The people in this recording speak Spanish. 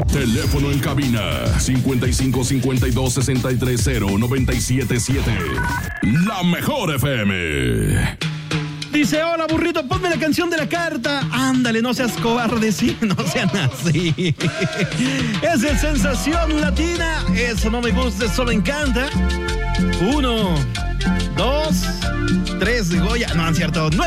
Teléfono en cabina 5552-630977. La mejor FM. Dice, hola burrito, ponme la canción de la carta. Ándale, no seas cobarde, sí, no sean así. Es el Sensación Latina. Eso no me gusta, eso me encanta. 1, 2, 3 de Goya. No, es cierto. 9.